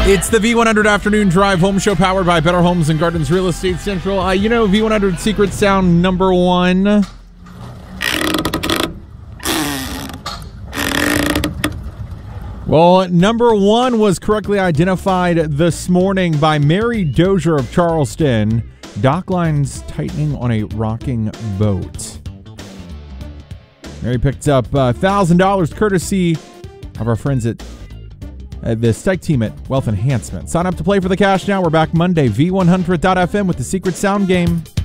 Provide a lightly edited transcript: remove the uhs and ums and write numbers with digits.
It's the V100 Afternoon Drive Home Show powered by Better Homes and Gardens Real Estate Central. V100 secret sound number one. Well, number one was correctly identified this morning by Mary Dozier of Charleston. Dock lines tightening on a rocking boat. Mary picked up $1,000 courtesy of our friends at the Stike team at Wealth Enhancement. Sign up to play for the cash now. We're back Monday, V100.fm with the Secret Sound Game.